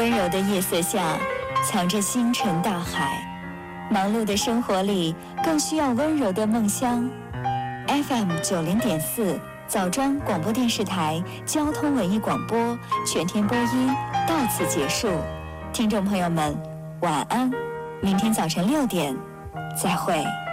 温柔的夜色下，藏着星辰大海。忙碌的生活里，更需要温柔的梦乡。FM 90.4枣庄广播电视台交通文艺广播全天播音到此结束，听众朋友们，晚安，明天早晨6点，再会。